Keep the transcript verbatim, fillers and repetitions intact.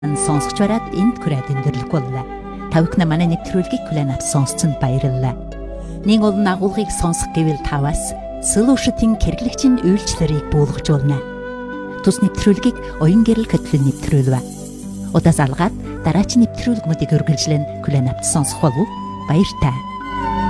Сонсогч бараад энд хүрээд өндөрлөх боллоо. Тавхна манай нэвтрүүлгийг хүлээн авч сонсцонд баярлалаа. Нэг олон агуулгыг сонсох гэвэл таваас Solution-ийн хэрэглэгчийн үйлчлэлийг буулгаж болно. Тус нэвтрүүлгийг оюун гэрэл хөтөлбөр нэвтрүүлвэ. Удаас алгаад дараагийн нэвтрүүлгүүдийг үргэлжлэн хүлээн авч сонсох болов уу? Баяртай.